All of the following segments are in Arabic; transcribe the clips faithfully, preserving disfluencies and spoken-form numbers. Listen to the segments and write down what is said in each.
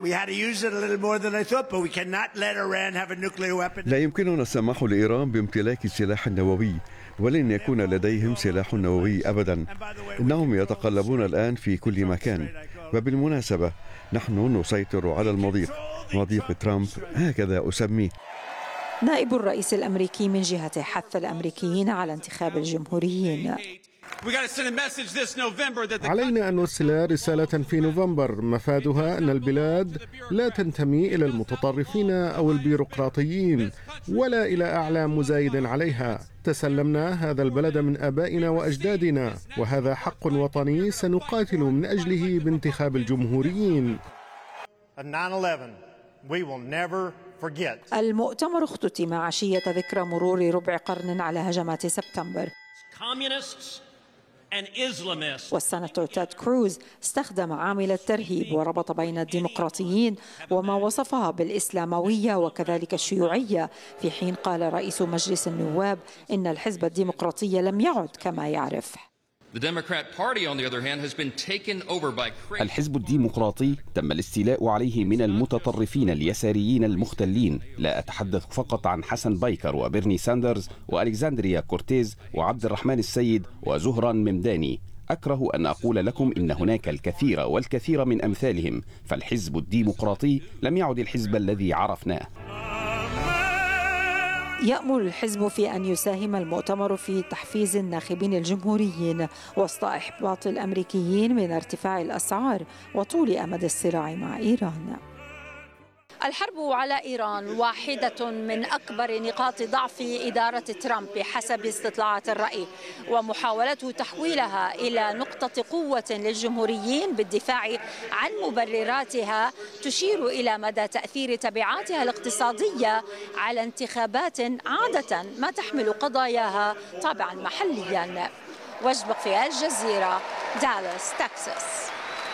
لا يمكننا السماح لإيران بامتلاك سلاح نووي، ولن يكون لديهم سلاح نووي أبدا. إنهم يتقلبون الآن في كل مكان. وبالمناسبة نحن نسيطر على المضيق، مضيق ترامب هكذا أسميه. نائب الرئيس الأمريكي من جهة حث الأمريكيين على انتخاب الجمهوريين. علينا أن نرسل رسالة في نوفمبر مفادها أن البلاد لا تنتمي إلى المتطرفين أو البيروقراطيين ولا إلى أعلام مزايد عليها. تسلمنا هذا البلد من آبائنا وأجدادنا، وهذا حق وطني سنقاتل من أجله بانتخاب الجمهوريين. المؤتمر اختتم عشية ذكرى مرور ربع قرن على هجمات سبتمبر، والسناتور تيد كروز استخدم عامل الترهيب وربط بين الديمقراطيين وما وصفها بالإسلاموية وكذلك الشيوعية، في حين قال رئيس مجلس النواب إن الحزب الديمقراطي لم يعد كما يعرف. الحزب الديمقراطي تم الاستيلاء عليه من المتطرفين اليساريين المختلين. لا أتحدث فقط عن حسن بايكر وبيرني ساندرز وألكسندريا كورتيز وعبد الرحمن السيد وزهران ممداني. أكره أن أقول لكم إن هناك الكثير والكثير من أمثالهم، فالحزب الديمقراطي لم يعد الحزب الذي عرفناه. يأمل الحزب في أن يساهم المؤتمر في تحفيز الناخبين الجمهوريين وسط إحباط الأمريكيين من ارتفاع الأسعار وطول أمد الصراع مع إيران. الحرب على إيران واحدة من أكبر نقاط ضعف إدارة ترامب بحسب استطلاعات الرأي، ومحاولته تحويلها إلى نقطة قوة للجمهوريين بالدفاع عن مبرراتها تشير إلى مدى تأثير تبعاتها الاقتصادية على انتخابات عادة ما تحمل قضاياها طابعا محليا. وجبق في الجزيرة، دالاس، تكساس.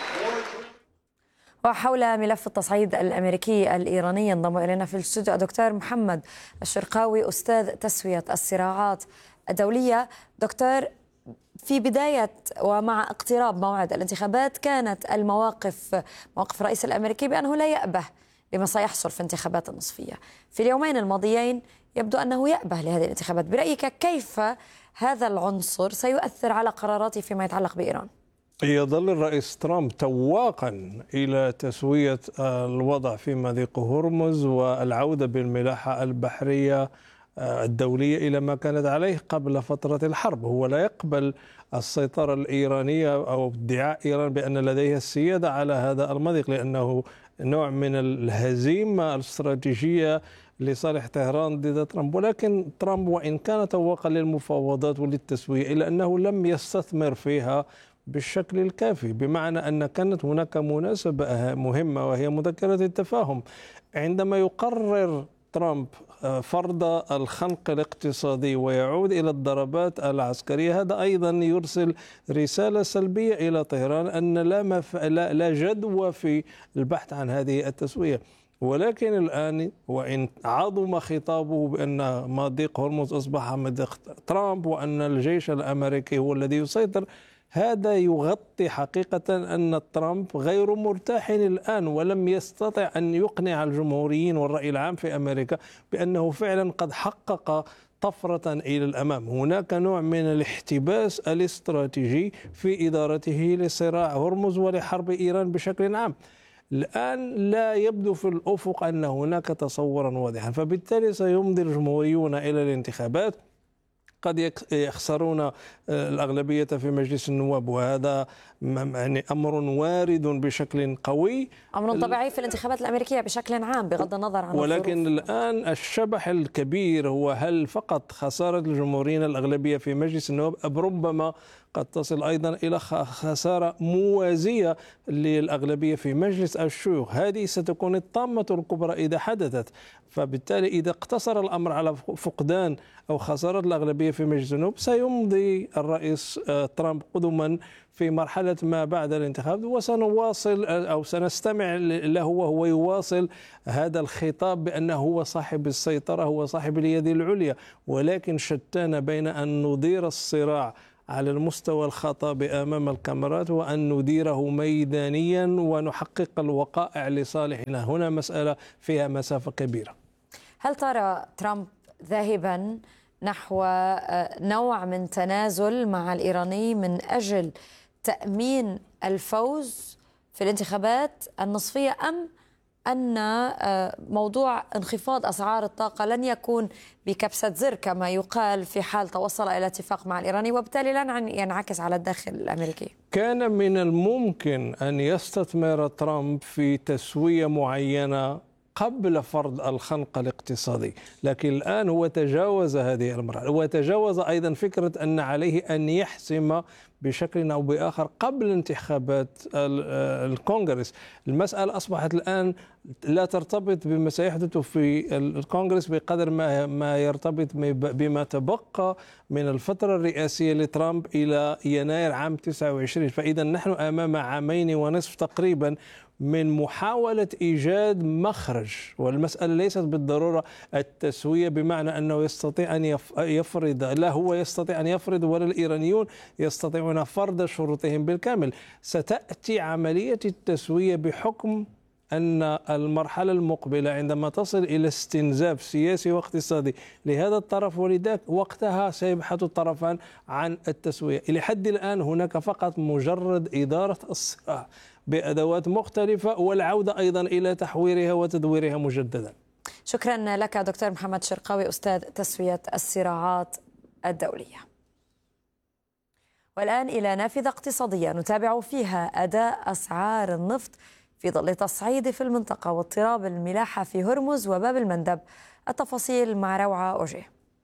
وحول ملف التصعيد الأمريكي الإيراني ينضم إلينا في الاستوديو الدكتور محمد الشرقاوي أستاذ تسوية الصراعات الدولية. دكتور، في بداية ومع اقتراب موعد الانتخابات كانت المواقف مواقف الرئيس الأمريكي بأنه لا يأبه لما سيحصل في انتخابات النصفية. في اليومين الماضيين يبدو أنه يأبه لهذه الانتخابات. برأيك كيف هذا العنصر سيؤثر على قراراته فيما يتعلق بإيران؟ يظل الرئيس ترامب تواقا إلى تسوية الوضع في مضيق هرمز والعودة بالملاحة البحرية الدولية إلى ما كانت عليه قبل فترة الحرب. هو لا يقبل السيطرة الإيرانية أو ادعاء إيران بأن لديها السيادة على هذا المضيق، لأنه نوع من الهزيمة الاستراتيجية لصالح طهران ضد ترامب. ولكن ترامب وإن كان تواقا للمفاوضات وللتسوية إلا أنه لم يستثمر فيها بالشكل الكافي، بمعنى أن كانت هناك مناسبة مهمة وهي مذكرة التفاهم. عندما يقرر ترامب فرض الخنق الاقتصادي ويعود إلى الضربات العسكرية، هذا أيضا يرسل رسالة سلبية إلى طهران أن لا, مف... لا... لا جدوى في البحث عن هذه التسوية. ولكن الآن وإن عظم خطابه بأن مضيق هرمز أصبح مضيق ترامب وأن الجيش الأمريكي هو الذي يسيطر، هذا يغطي حقيقة أن ترامب غير مرتاح الآن، ولم يستطع أن يقنع الجمهوريين والرأي العام في أمريكا بأنه فعلا قد حقق طفرة إلى الأمام. هناك نوع من الاحتباس الاستراتيجي في إدارته لصراع هرمز ولحرب إيران بشكل عام. الآن لا يبدو في الأفق أن هناك تصورا واضحا، فبالتالي سيمضي الجمهوريون إلى الانتخابات. قد يخسرون الأغلبية في مجلس النواب، وهذا يعني أمر وارد بشكل قوي، أمر طبيعي في الانتخابات الأمريكية بشكل عام بغض النظر عن ولكن الظروف. الآن الشبح الكبير هو هل فقط خسارة الجمهوريين الأغلبية في مجلس النواب أم ربما قد تصل أيضا إلى خسارة موازية للأغلبية في مجلس الشيوخ. هذه ستكون الطامة الكبرى إذا حدثت. فبالتالي إذا اقتصر الأمر على فقدان أو خسارة الأغلبية في مجلس النواب، سيمضي الرئيس ترامب قدما في مرحلة ما بعد الانتخاب، وسنواصل أو سنستمع له وهو يواصل هذا الخطاب بأنه هو صاحب السيطرة، هو صاحب اليد العليا. ولكن شتان بين أن ندير الصراع على المستوى الخطاب أمام الكاميرات وأن نديره ميدانيا ونحقق الوقائع لصالحنا. هنا مسألة فيها مسافة كبيرة. هل ترى ترامب ذاهبا نحو نوع من تنازل مع الإيراني من أجل تأمين الفوز في الانتخابات النصفية، أم أن موضوع انخفاض أسعار الطاقة لن يكون بكبسة زر كما يقال في حال توصل إلى اتفاق مع الإيراني، وبالتالي لن ينعكس على الداخل الأمريكي؟ كان من الممكن أن يستثمر ترامب في تسوية معينة قبل فرض الخنق الاقتصادي، لكن الآن هو تجاوز هذه المرحلة، وتجاوز أيضا فكرة أن عليه أن يحسم بشكل أو بآخر قبل انتخابات الكونغرس. المسألة أصبحت الآن لا ترتبط بما سيحدث في الكونغرس بقدر ما ما يرتبط بما تبقى من الفترة الرئاسية لترامب إلى يناير عام تسعة وعشرين. فإذا نحن أمام عامين ونصف تقريبا من محاولة إيجاد مخرج، والمسألة ليست بالضرورة التسوية بمعنى أنه يستطيع أن يفرض، لا هو يستطيع أن يفرض ولا الإيرانيون يستطيعون فرض شروطهم بالكامل. ستأتي عملية التسوية بحكم أن المرحلة المقبلة عندما تصل إلى استنزاف سياسي واقتصادي لهذا الطرف ولذاك، وقتها سيبحث الطرفان عن التسوية. إلى حد الآن هناك فقط مجرد إدارة الصراع بأدوات مختلفة والعودة أيضا إلى تحويرها وتدويرها مجددا. شكرا لك دكتور محمد شرقاوي، أستاذ تسوية الصراعات الدولية. والآن إلى نافذة اقتصادية نتابع فيها أداء أسعار النفط في ظل تصعيد في المنطقة واضطراب الملاحة في هرمز وباب المندب. التفاصيل مع روعة أوجه.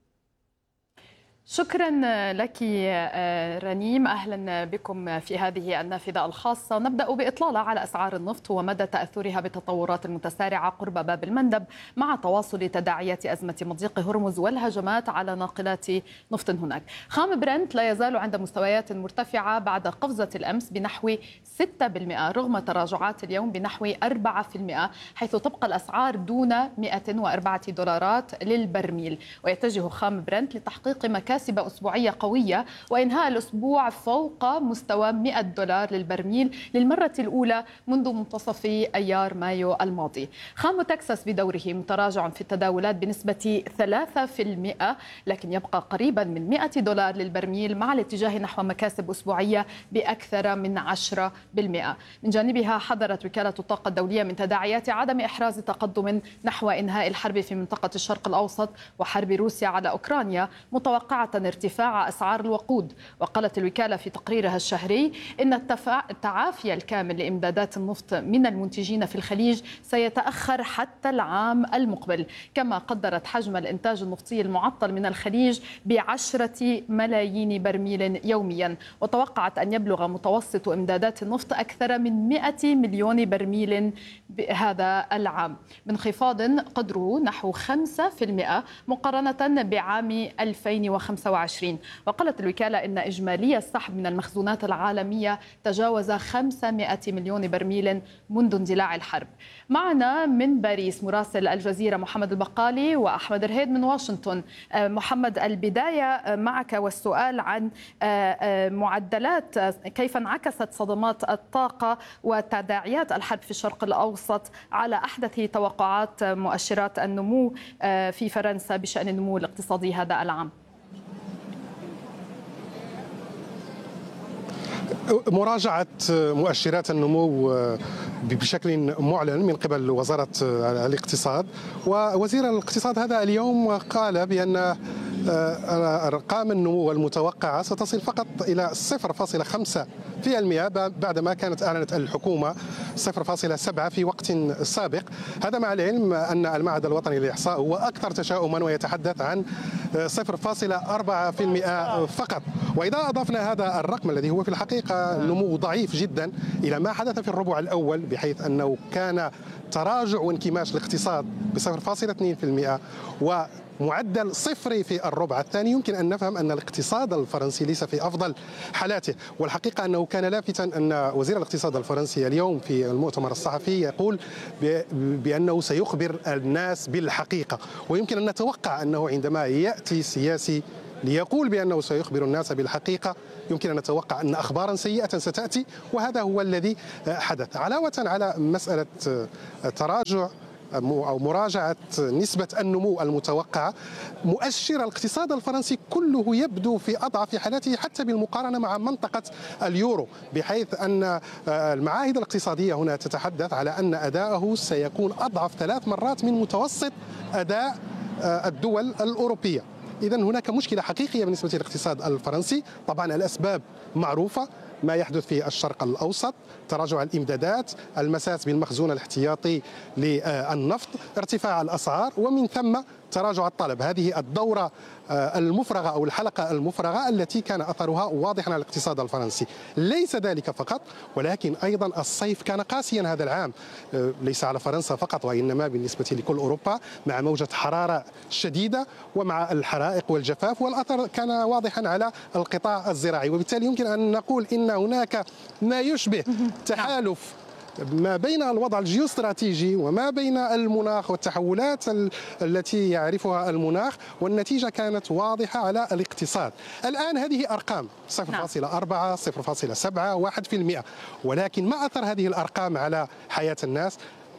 شكرا لك رنيم، أهلا بكم في هذه النافذة الخاصة. نبدأ بإطلالة على أسعار النفط ومدى تأثرها بالتطورات المتسارعة قرب باب المندب مع تواصل تداعيات أزمة مضيق هرمز والهجمات على ناقلات نفط هناك. خام برنت لا يزال عند مستويات مرتفعة بعد قفزة الأمس بنحو ستة بالمئة رغم تراجعات اليوم بنحو أربعة بالمئة، حيث تبقى الأسعار دون مئة وأربعة دولارات للبرميل. ويتجه خام برنت لتحقيق مكاسب أسبوعية قوية وإنهاء الأسبوع فوق مستوى مئة دولار للبرميل للمرة الأولى منذ منتصف أيار مايو الماضي. خام تكساس بدوره متراجع في التداولات بنسبة ثلاثة بالمئة، لكن يبقى قريبا من مئة دولار للبرميل مع الاتجاه نحو مكاسب أسبوعية بأكثر من عشرة بالمئة. من جانبها حذرت وكالة الطاقة الدولية من تداعيات عدم إحراز تقدم نحو إنهاء الحرب في منطقة الشرق الأوسط وحرب روسيا على أوكرانيا، متوقعة ارتفاع أسعار الوقود. وقالت الوكالة في تقريرها الشهري إن التعافي الكامل لإمدادات النفط من المنتجين في الخليج سيتأخر حتى العام المقبل. كما قدرت حجم الإنتاج النفطي المعطل من الخليج بعشرة ملايين برميل يوميا، وتوقعت أن يبلغ متوسط إمدادات النفط أكثر من مئة مليون برميل هذا العام، بانخفاض قدره نحو خمسة بالمئة مقارنة بعام ألفين وخمسة وعشرين. وقالت الوكالة إن إجمالي السحب من المخزونات العالمية تجاوز خمسمئة مليون برميل منذ اندلاع الحرب. معنا من باريس مراسل الجزيرة محمد البقالي وأحمد رهيد من واشنطن. محمد، البداية معك والسؤال عن معدلات كيف انعكست صدمات الطاقة وتداعيات الحرب في الشرق الأوسط على أحدث توقعات مؤشرات النمو في فرنسا بشأن النمو الاقتصادي هذا العام. مراجعة مؤشرات النمو بشكل معلن من قبل وزارة الاقتصاد، ووزير الاقتصاد هذا اليوم قال بأن أرقام النمو المتوقعة ستصل فقط إلى صفر فاصلة خمسة بالمئة بعدما كانت أعلنت الحكومة صفر فاصلة سبعة في وقت سابق. هذا مع العلم أن المعهد الوطني للإحصاء هو أكثر تشاؤما ويتحدث عن صفر فاصلة أربعة بالمئة فقط. وإذا أضفنا هذا الرقم الذي هو في الحقيقة نمو ضعيف جدا إلى ما حدث في الربع الأول، بحيث أنه كان تراجع وانكماش الاقتصاد ب صفر فاصلة اثنين بالمئة ومعدل صفري في الربع الثاني، يمكن أن نفهم أن الاقتصاد الفرنسي ليس في أفضل حالاته. والحقيقة أنه كان لافتا أن وزير الاقتصاد الفرنسي اليوم في المؤتمر الصحفي يقول بأنه سيخبر الناس بالحقيقة، ويمكن أن نتوقع أنه عندما يأتي سياسي ليقول بأنه سيخبر الناس بالحقيقة، يمكن أن نتوقع أن أخبارا سيئة ستأتي، وهذا هو الذي حدث. علاوة على مسألة تراجع أو مراجعة نسبة النمو المتوقعة، مؤشر الاقتصاد الفرنسي كله يبدو في أضعف حالاته حتى بالمقارنة مع منطقة اليورو، بحيث أن المعاهد الاقتصادية هنا تتحدث على أن أداءه سيكون أضعف ثلاث مرات من متوسط أداء الدول الأوروبية. إذن هناك مشكلة حقيقية بالنسبة للاقتصاد الفرنسي. طبعا الأسباب معروفة، ما يحدث في الشرق الأوسط، تراجع الإمدادات، المساس بالمخزون الاحتياطي للنفط، ارتفاع الأسعار، ومن ثم تراجع الطلب. هذه الدورة المفرغة أو الحلقة المفرغة التي كان أثرها واضحا على الاقتصاد الفرنسي. ليس ذلك فقط، ولكن أيضا الصيف كان قاسيا هذا العام، ليس على فرنسا فقط وإنما بالنسبة لكل أوروبا، مع موجة حرارة شديدة ومع الحرائق والجفاف، والأثر كان واضحا على القطاع الزراعي. وبالتالي يمكن أن نقول إن هناك ما يشبه تحالف ما بين الوضع الجيوستراتيجي وما بين المناخ والتحولات التي يعرفها المناخ، والنتيجة كانت واضحة على الاقتصاد. الآن هذه أرقام صفر فاصلة أربعة، صفر فاصلة سبعة، واحد بالمئة، ولكن ما أثر هذه الأرقام على حياة الناس؟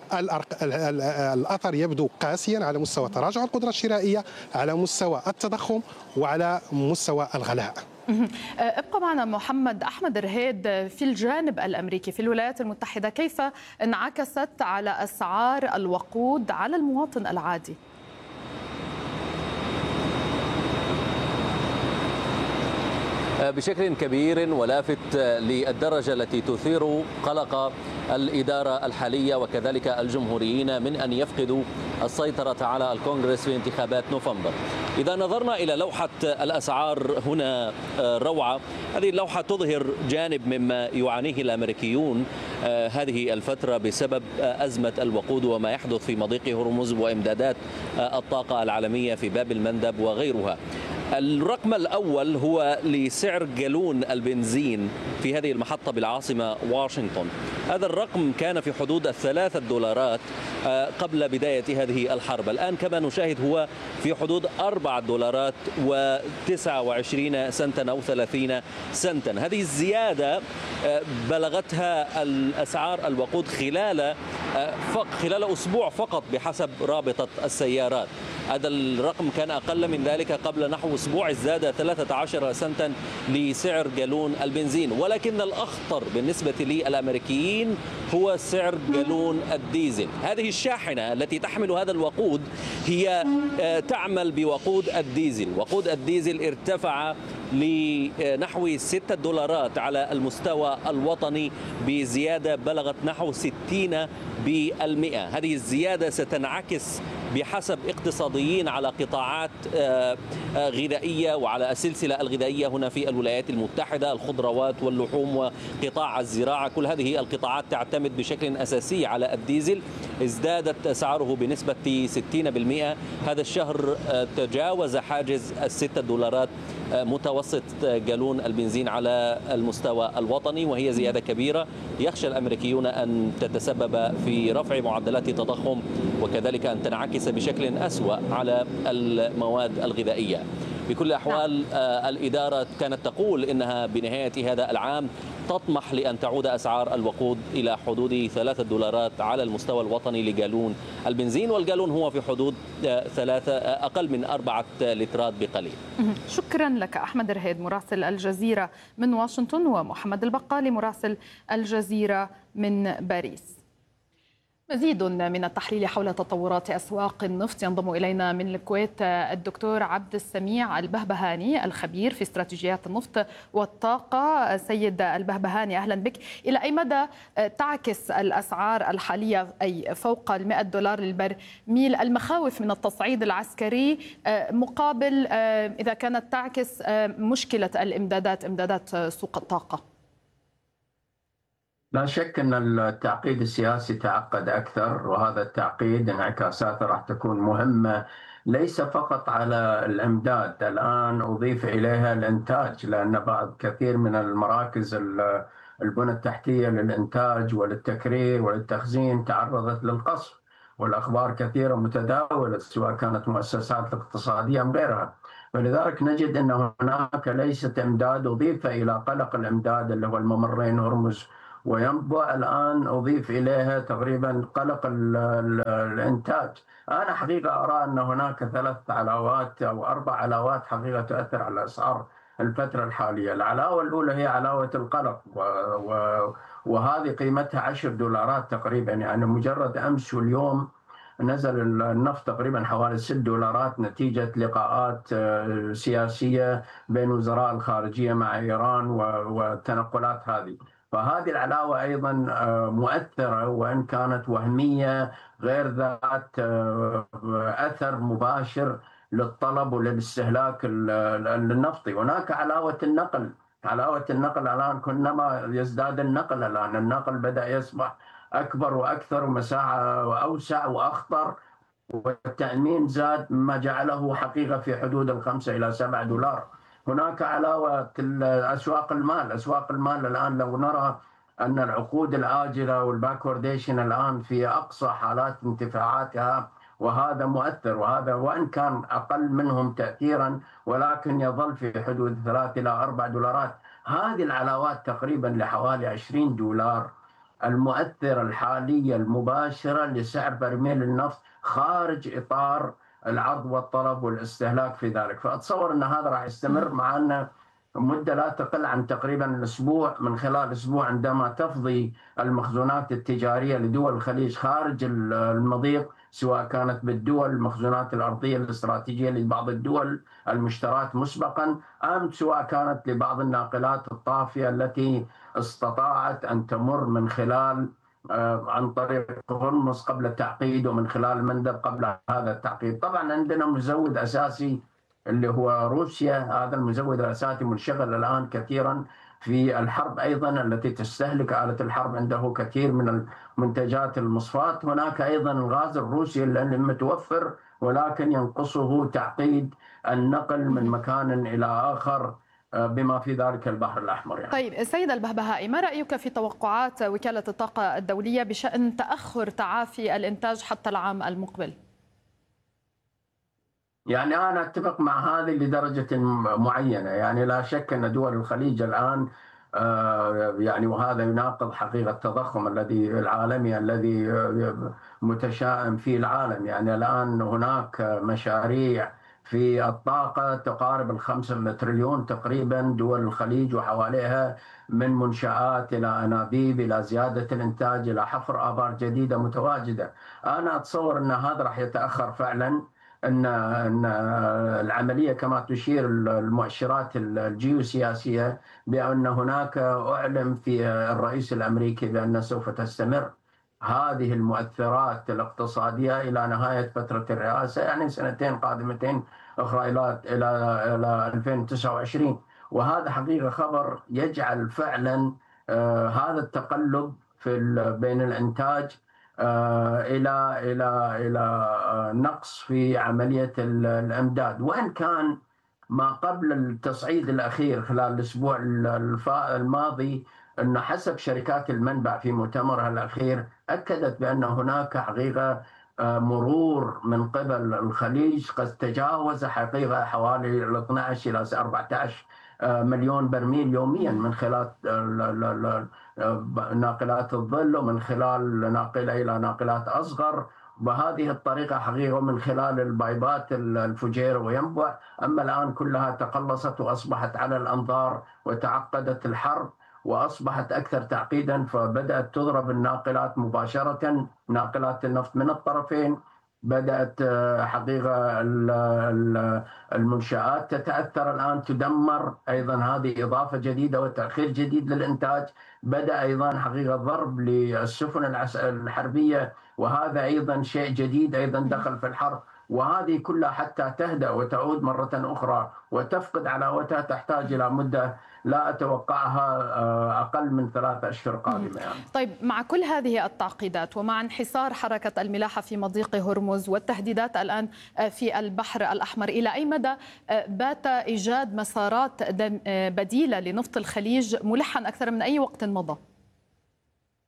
الأثر يبدو قاسيا على مستوى تراجع القدرة الشرائية، على مستوى التضخم، وعلى مستوى الغلاء. ابقى معنا محمد. أحمد رهيد، في الجانب الأمريكي في الولايات المتحدة كيف انعكست على أسعار الوقود على المواطن العادي؟ بشكل كبير ولافت للدرجة التي تثير قلق الإدارة الحالية وكذلك الجمهوريين من أن يفقدوا السيطرة على الكونغرس في انتخابات نوفمبر. إذا نظرنا إلى لوحة الأسعار هنا روعة، هذه اللوحة تظهر جانب مما يعانيه الأمريكيون هذه الفترة بسبب أزمة الوقود وما يحدث في مضيق هرمز وإمدادات الطاقة العالمية في باب المندب وغيرها. الرقم الأول هو لسعر جالون البنزين في هذه المحطة بالعاصمة واشنطن. هذا الرقم كان في حدود الثلاثة دولارات قبل بداية هذه الحرب. الآن كما نشاهد هو في حدود أربعة دولارات وتسعة وعشرين سنتا أو ثلاثين سنتا. هذه الزيادة بلغتها الأسعار الوقود خلال خلال أسبوع فقط بحسب رابطة السيارات. هذا الرقم كان أقل من ذلك قبل نحو أسبوع، ازداد ثلاثة عشر سنتا لسعر جالون البنزين. ولكن الأخطر بالنسبة للأمريكيين هو سعر جالون الديزل. هذه الشاحنة التي تحمل هذا الوقود هي تعمل بوقود الديزل. وقود الديزل ارتفع لنحو ستة دولارات على المستوى الوطني بزيادة بلغت نحو ستين بالمئة. هذه الزيادة ستنعكس بحسب اقتصاديين على قطاعات غذائية وعلى السلسلة الغذائية هنا في الولايات المتحدة، الخضروات واللحوم وقطاع الزراعة. كل هذه القطاعات تعتمد بشكل أساسي على الديزل. ازدادت أسعاره بنسبة ستين بالمئة. هذا الشهر تجاوز حاجز الستة دولارات متوسط جالون البنزين على المستوى الوطني، وهي زيادة كبيرة يخشى الأمريكيون أن تتسبب في رفع معدلات التضخم وكذلك أن تنعكس بشكل أسوأ على المواد الغذائية. بكل الأحوال الإدارة كانت تقول إنها بنهاية هذا العام تطمح لأن تعود أسعار الوقود إلى حدود ثلاثة دولارات على المستوى الوطني لجالون البنزين، والجالون هو في حدود ثلاثة أقل من أربعة لترات بقليل. شكرا لك أحمد رهيد مراسل الجزيرة من واشنطن، ومحمد البقالي مراسل الجزيرة من باريس. مزيد من التحليل حول تطورات أسواق النفط ينضم إلينا من الكويت الدكتور عبد السميع البهبهاني الخبير في استراتيجيات النفط والطاقة. سيد البهبهاني أهلا بك. إلى أي مدى تعكس الأسعار الحالية أي فوق المئة دولار للبرميل المخاوف من التصعيد العسكري مقابل إذا كانت تعكس مشكلة الإمدادات إمدادات سوق الطاقة؟ لا شك أن التعقيد السياسي تعقد أكثر، وهذا التعقيد انعكاساته راح تكون مهمة ليس فقط على الإمداد. الآن أضيف إليها الإنتاج، لأن بعض كثير من المراكز البنى التحتية للإنتاج وللتكرير وللتخزين تعرضت للقصف، والأخبار كثيرة متداولة سواء كانت مؤسسات اقتصادية أم غيرها. فلذلك نجد أن هناك ليست إمداد، أضيف إلى قلق الإمداد اللي هو الممرين هرمز وينبع، الآن أضيف إليها تقريبا قلق ال ال الإنتاج. أنا حقيقة أرى أن هناك ثلاث علاوات أو أربع علاوات حقيقة تؤثر على الأسعار الفترة الحالية. العلاوة الأولى هي علاوة القلق، و و وهذه قيمتها عشر دولارات تقريبا، يعني مجرد أمس واليوم نزل النفط تقريبا حوالي ست دولارات نتيجة لقاءات سياسية بين وزراء الخارجية مع إيران والتنقلات هذه. فهذه العلاوة أيضا مؤثرة وإن كانت وهمية غير ذات أثر مباشر للطلب وللاستهلاك النفطي. هناك علاوة النقل، علاوة النقل الآن كلما يزداد النقل، الآن النقل بدأ يصبح أكبر وأكثر ومساحة وأوسع وأخطر، والتأمين زاد ما جعله حقيقة في حدود الخمسة إلى سبعة دولار. هناك علاوة أسواق المال، أسواق المال الآن لو نرى أن العقود الآجلة والباكورديشن الآن في أقصى حالات انتفاعاتها، وهذا مؤثر، وهذا وإن كان أقل منهم تأثيرا ولكن يظل في حدود ثلاثة إلى أربعة دولارات. هذه العلاوات تقريبا لحوالي عشرين دولار المؤثرة الحالية المباشرة لسعر برميل النفط خارج إطار العرض والطلب والاستهلاك في ذلك. فأتصور أن هذا راح يستمر معنا مدة لا تقل عن تقريبا الأسبوع، من خلال أسبوع عندما تفضي المخزونات التجارية لدول الخليج خارج المضيق، سواء كانت بالدول المخزونات الأرضية الاستراتيجية لبعض الدول المشترات مسبقا، أم سواء كانت لبعض الناقلات الطافية التي استطاعت أن تمر من خلال عن طريق هرمز قبل التعقيد ومن خلال المندب قبل هذا التعقيد. طبعا عندنا مزود أساسي اللي هو روسيا، هذا المزود الأساسي منشغل الآن كثيرا في الحرب أيضا التي تستهلك آلة الحرب، عنده كثير من المنتجات المصفاة. هناك أيضا الغاز الروسي اللي متوفر ولكن ينقصه تعقيد النقل من مكان إلى آخر بما في ذلك البحر الأحمر يعني. طيب سيد البهبهائي، ما رأيك في توقعات وكالة الطاقة الدولية بشأن تأخر تعافي الإنتاج حتى العام المقبل؟ يعني أنا أتفق مع هذه لدرجة معينة، يعني لا شك أن دول الخليج الآن يعني وهذا يناقض حقيقة التضخم الذي العالمي الذي متشائم فيه العالم. يعني الآن هناك مشاريع في الطاقة تقارب الخمسة تريليون تقريبا دول الخليج وحواليها، من منشآت إلى أنابيب إلى زيادة الإنتاج إلى حفر آبار جديدة متواجدة. أنا أتصور أن هذا راح يتأخر فعلا، أن أن العملية كما تشير المؤشرات الجيوسياسية بأن هناك أعلم في الرئيس الأمريكي بأن سوف تستمر هذه المؤثرات الاقتصادية إلى نهاية فترة الرئاسة، يعني سنتين قادمتين أخرى إلى إلى إلى ألفين وتسعة وعشرين. وهذا حقيقة خبر يجعل فعلا آه هذا التقلب في بين الإنتاج آه إلى إلى إلى آه نقص في عملية الإمداد. وإن كان ما قبل التصعيد الأخير خلال الأسبوع الماضي أن حسب شركات المنبع في مؤتمرها الأخير أكدت بأن هناك حقيقة مرور من قبل الخليج قد تجاوز حقيقة حوالي اثني عشر إلى أربعة عشر مليون برميل يوميا من خلال ناقلات الظل ومن خلال ناقلة إلى ناقلات أصغر، بهذه الطريقة حقيقة من خلال البايبات الفجيرة وينبع. أما الآن كلها تقلصت وأصبحت على الأنظار وتعقدت الحرب وأصبحت أكثر تعقيدا، فبدأت تضرب الناقلات مباشرة، ناقلات النفط من الطرفين. بدأت حقيقة المنشآت تتأثر الآن، تدمر أيضا، هذه إضافة جديدة وتأخير جديد للإنتاج. بدأ أيضا حقيقة ضرب للسفن الحربية، وهذا أيضا شيء جديد أيضا دخل في الحرب. وهذه كلها حتى تهدأ وتعود مرة أخرى وتفقد علاوتها تحتاج إلى مدة لا أتوقعها أقل من ثلاثة أشهر قادمة يعني. طيب، مع كل هذه التعقيدات ومع انحسار حركة الملاحة في مضيق هرمز والتهديدات الآن في البحر الأحمر، إلى أي مدى بات إيجاد مسارات بديلة لنفط الخليج ملحا أكثر من أي وقت مضى؟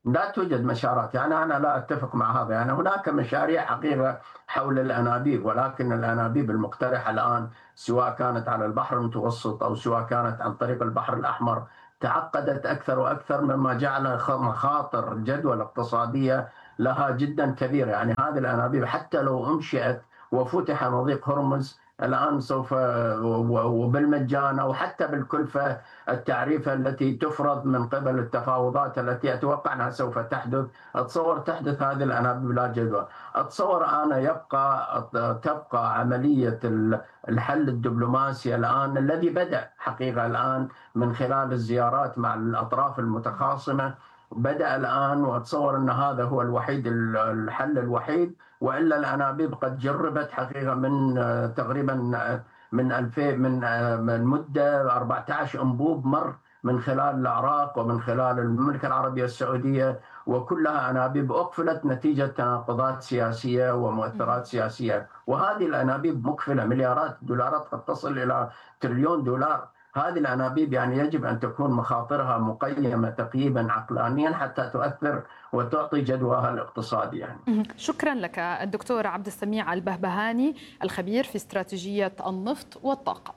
لا توجد مشارات. يعني أنا لا أتفق مع هذا. يعني هناك مشاريع حقيقة حول الأنابيب، ولكن الأنابيب المقترحة الآن سواء كانت على البحر المتوسط أو سواء كانت عن طريق البحر الأحمر تعقدت أكثر وأكثر، مما جعل مخاطر الجدوى الاقتصادية لها جدا كبيرة. يعني هذه الأنابيب حتى لو أنشئت وفتح مضيق هرمز الآن سوف وبالمجان أو حتى بالكلفة التعريفة التي تفرض من قبل التفاوضات التي أتوقع أنها سوف تحدث، أتصور تحدث هذه الأنابيب لا جدوى. أتصور أنا يبقى تبقى عملية الحل الدبلوماسي الآن الذي بدأ حقيقة الآن من خلال الزيارات مع الأطراف المتخاصمة، بدأ الآن، وأتصور أن هذا هو الوحيد الحل الوحيد. وإلا الأنابيب قد جربت حقيقة من تقريبا من ألفين من من مدة أربعة عشر أنبوب مر من خلال العراق ومن خلال المملكة العربية السعودية، وكلها أنابيب أقفلت نتيجة تناقضات سياسية ومؤثرات سياسية. وهذه الأنابيب مكفلة مليارات دولارات، قد تصل إلى تريليون دولار. هذه الأنابيب يعني يجب أن تكون مخاطرها مقيمة تقييما عقلانيا حتى تؤثر وتعطي جدواها الاقتصادي. يعني. شكرا لك الدكتور عبد السميع البهبهاني، الخبير في استراتيجية النفط والطاقة.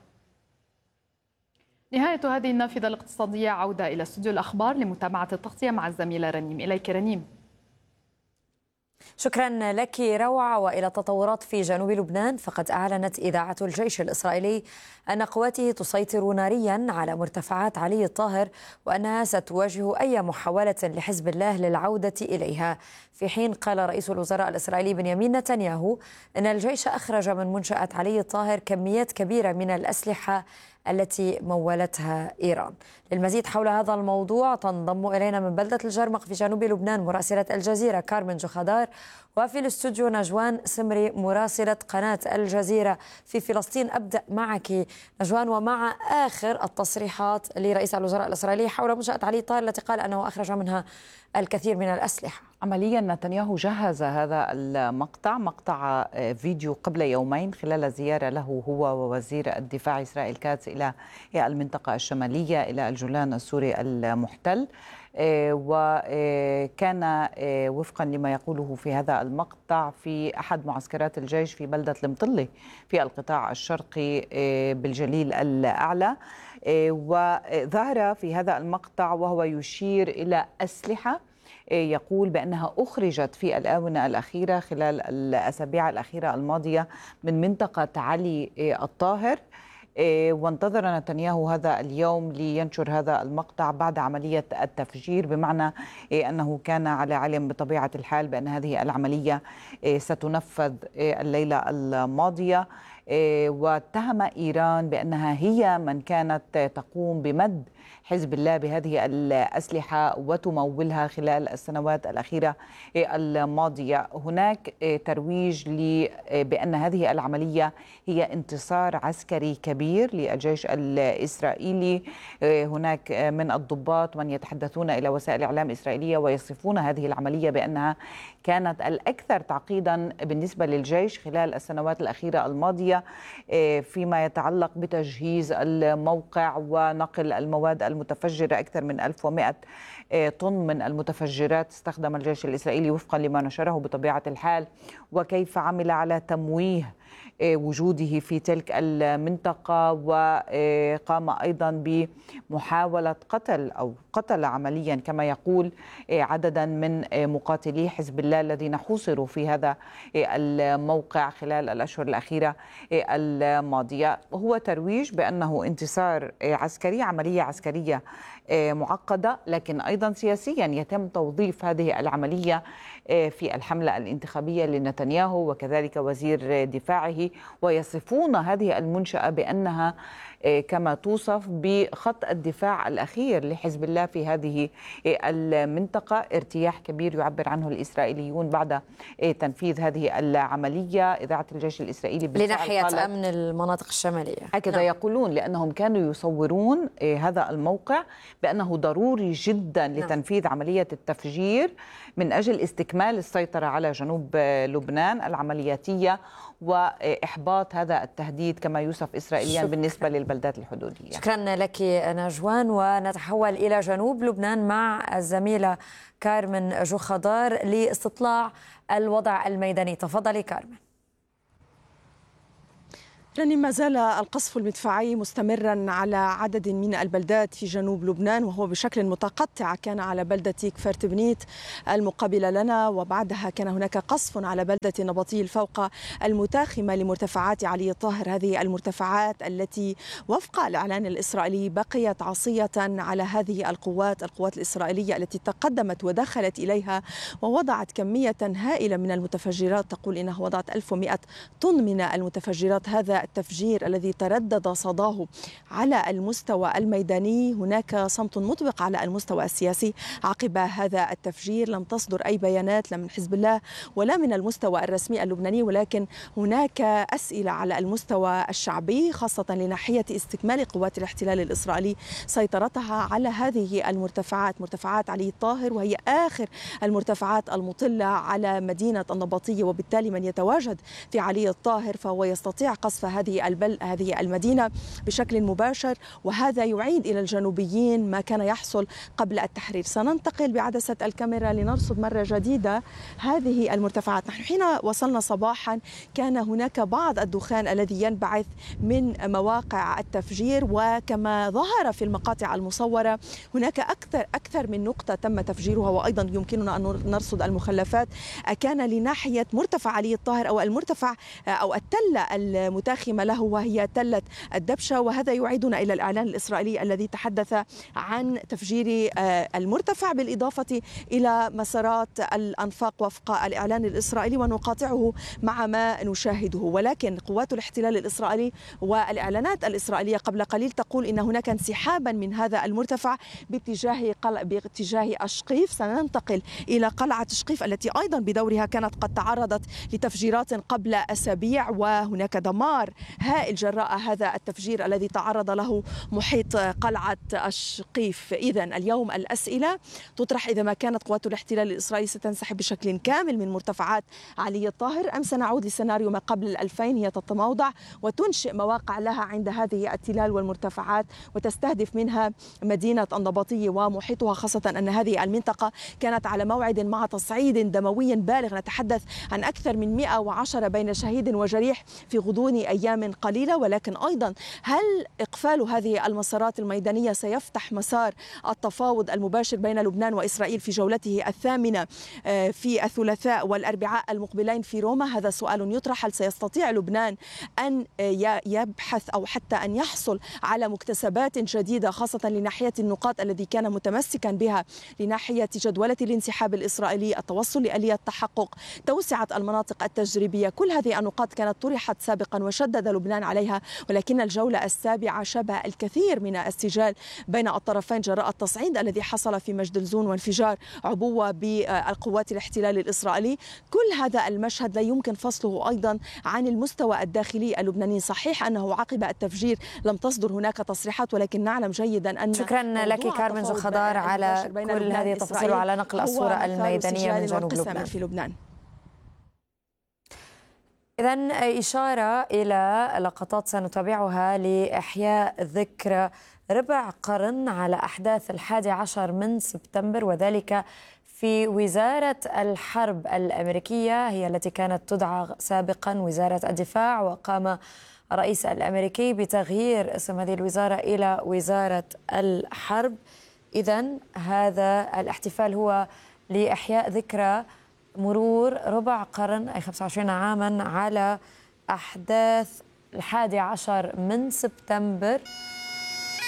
نهاية هذه النافذة الاقتصادية، عودة إلى استوديو الأخبار لمتابعة التغطية مع الزميلة رنيم. إليك رنيم. شكرا لك روعة. وإلى التطورات في جنوب لبنان، فقد أعلنت إذاعة الجيش الإسرائيلي أن قواته تسيطر ناريا على مرتفعات علي الطاهر، وأنها ستواجه أي محاولة لحزب الله للعودة إليها. في حين قال رئيس الوزراء الإسرائيلي بنيامين نتنياهو أن الجيش أخرج من منشأة علي الطاهر كميات كبيرة من الأسلحة التي مولتها إيران. للمزيد حول هذا الموضوع تنضم إلينا من بلدة الجرمق في جنوب لبنان مراسلة الجزيرة كارمن جخدار، وفي الاستوديو نجوان سمري مراسلة قناة الجزيرة في فلسطين. أبدأ معك نجوان، ومع آخر التصريحات لرئيس الوزراء الإسرائيلي حول منشأة علي الطاهر التي قال أنه أخرج منها الكثير من الأسلحة. عمليا نتنياهو جهز هذا المقطع، مقطع فيديو قبل يومين خلال زيارة له هو ووزير الدفاع إسرائيل كاتس إلى المنطقة الشمالية إلى الجولان السوري المحتل، وكان وفقا لما يقوله في هذا المقطع في أحد معسكرات الجيش في بلدة المطلة في القطاع الشرقي بالجليل الأعلى. وظهر في هذا المقطع وهو يشير إلى أسلحة يقول بأنها أخرجت في الآونة الأخيرة خلال الأسابيع الأخيرة الماضية من منطقة علي الطاهر. وانتظر نتنياهو هذا اليوم لينشر هذا المقطع بعد عملية التفجير، بمعنى أنه كان على علم بطبيعة الحال بأن هذه العملية ستنفذ الليلة الماضية. واتهم إيران بأنها هي من كانت تقوم بمد حزب الله بهذه الأسلحة وتمولها خلال السنوات الأخيرة الماضية. هناك ترويج بأن هذه العملية هي انتصار عسكري كبير للجيش الإسرائيلي. هناك من الضباط من يتحدثون إلى وسائل إعلام إسرائيلية ويصفون هذه العملية بأنها كانت الأكثر تعقيدا بالنسبة للجيش خلال السنوات الأخيرة الماضية فيما يتعلق بتجهيز الموقع ونقل المواد المتفجرة. أكثر من ألف ومئة طن من المتفجرات استخدم الجيش الإسرائيلي وفقا لما نشره بطبيعة الحال، وكيف عمل على تمويه وجوده في تلك المنطقة، وقام أيضا بمحاولة قتل أو قتل عمليا كما يقول عددا من مقاتلي حزب الله الذين حوصروا في هذا الموقع خلال الأشهر الأخيرة الماضية. هو ترويج بأنه انتصار عسكري، عملية عسكرية معقدة، لكن أيضا سياسيا يتم توظيف هذه العملية في الحملة الانتخابية لنتنياهو وكذلك وزير دفاعه، ويصفون هذه المنشأة بأنها كما توصف بخط الدفاع الأخير لحزب الله في هذه المنطقة. ارتياح كبير يعبر عنه الإسرائيليون بعد تنفيذ هذه العملية. إذاعة الجيش الإسرائيلي لناحية أمن المناطق الشمالية هكذا نعم. يقولون لأنهم كانوا يصورون هذا الموقع بأنه ضروري جدا لتنفيذ عملية التفجير من أجل استكمال السيطرة على جنوب لبنان العملياتية وإحباط هذا التهديد كما يوصف إسرائيليا بالنسبة للبلدات الحدودية. شكرا لك نجوان، ونتحول إلى جنوب لبنان مع الزميلة كارمن جوخضار لاستطلاع الوضع الميداني. تفضلي كارمن. يعني ما زال القصف المدفعي مستمرا على عدد من البلدات في جنوب لبنان، وهو بشكل متقطع. كان على بلدة كفر تبنيت المقابلة لنا، وبعدها كان هناك قصف على بلدة نبطيل فوق المتاخمة لمرتفعات علي الطاهر. هذه المرتفعات التي وفق الإعلان الإسرائيلي بقيت عصية على هذه القوات القوات الإسرائيلية التي تقدمت ودخلت إليها ووضعت كمية هائلة من المتفجرات. تقول إنها وضعت ألف ومئة طن من المتفجرات. هذا التفجير الذي تردد صداه على المستوى الميداني. هناك صمت مطبق على المستوى السياسي عقب هذا التفجير. لم تصدر أي بيانات لا من حزب الله ولا من المستوى الرسمي اللبناني، ولكن هناك أسئلة على المستوى الشعبي، خاصة لناحية استكمال قوات الاحتلال الإسرائيلي سيطرتها على هذه المرتفعات، مرتفعات علي الطاهر، وهي آخر المرتفعات المطلة على مدينة النبطية، وبالتالي من يتواجد في علي الطاهر فهو يستطيع قصف هذه البل هذه المدينة بشكل مباشر، وهذا يعيد إلى الجنوبيين ما كان يحصل قبل التحرير. سننتقل بعدسة الكاميرا لنرصد مرة جديدة هذه المرتفعات. نحن حين وصلنا صباحا كان هناك بعض الدخان الذي ينبعث من مواقع التفجير، وكما ظهر في المقاطع المصورة هناك أكثر أكثر من نقطة تم تفجيرها، وأيضا يمكننا أن نرصد المخلفات. كان لناحية مرتفع علي الطاهر أو المرتفع أو التلة المتاخمة له وهي تلة الدبشة، وهذا يعيدنا إلى الإعلان الإسرائيلي الذي تحدث عن تفجير المرتفع بالإضافة إلى مسارات الأنفاق وفق الإعلان الإسرائيلي، ونقاطعه مع ما نشاهده. ولكن قوات الاحتلال الإسرائيلي والإعلانات الإسرائيلية قبل قليل تقول إن هناك انسحابا من هذا المرتفع باتجاه قل... باتجاه أشقيف. سننتقل إلى قلعة شقيف التي أيضا بدورها كانت قد تعرضت لتفجيرات قبل أسابيع، وهناك دمار هائل جراء هذا التفجير الذي تعرض له محيط قلعة الشقيف. إذن اليوم الأسئلة تطرح: إذا ما كانت قوات الاحتلال الإسرائيلي ستنسحب بشكل كامل من مرتفعات علي الطاهر، أم سنعود لسيناريو ما قبل الألفين، هي تتموضع وتنشئ مواقع لها عند هذه التلال والمرتفعات وتستهدف منها مدينة النبطية ومحيطها، خاصة أن هذه المنطقة كانت على موعد مع تصعيد دموي بالغ. نتحدث عن أكثر من مئة وعشرة بين شهيد وجريح في غضون أيام قليلة. ولكن أيضا هل إقفال هذه المسارات الميدانية سيفتح مسار التفاوض المباشر بين لبنان وإسرائيل في جولته الثامنة في الثلاثاء والأربعاء المقبلين في روما؟ هذا سؤال يطرح. هل سيستطيع لبنان أن يبحث أو حتى أن يحصل على مكتسبات جديدة، خاصة لناحية النقاط الذي كان متمسكا بها لناحية جدولة الانسحاب الإسرائيلي، التوصل لآلية تحقق، توسعة المناطق التجريبية؟ كل هذه النقاط كانت طرحت سابقا وشدد لبنان عليها، ولكن الجولة السابعة شبه الكثير من السجال بين الطرفين جراء التصعيد الذي حصل في مجد الزون وانفجار عبوة بالقوات الاحتلال الإسرائيلي. كل هذا المشهد لا يمكن فصله أيضا عن المستوى الداخلي اللبناني. صحيح أنه عقب التفجير لم تصدر هناك تصريحات، ولكن نعلم جيدا أن شكرا لك كارمن جوخضار على كل هذه التفاصيل وعلى نقل الصورة الميدانية من جنوب لبنان. في لبنان. إذن إشارة إلى لقطات سنتابعها لإحياء ذكرى ربع قرن على أحداث الحادي عشر من سبتمبر، وذلك في وزارة الحرب الأمريكية، هي التي كانت تدعى سابقا وزارة الدفاع، وقام الرئيس الأمريكي بتغيير اسم هذه الوزارة إلى وزارة الحرب. إذن هذا الاحتفال هو لإحياء ذكرى مرور ربع قرن أي خمسة وعشرين عاما على أحداث الحادي عشر من سبتمبر